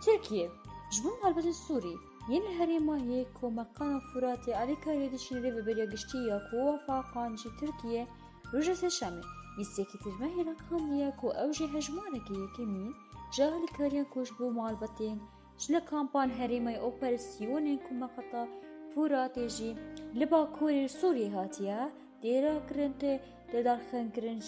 تركيا جبون مالبات سوري ين الهريمة هيك ومقام فراتي عليك يدشين ريب بريا قشتيا ووفاقان جي تركيا رجع شامي يستيكي تجمعي لكان كو أوجي هجمانك يكمين جاهل كاريان كوش بو مالباتين جلا كامبان هريمة أوبرسيونين كو مقطع فراتي جي لبا كوري سوري هاتيا ديرا كرنت ددار خن كرن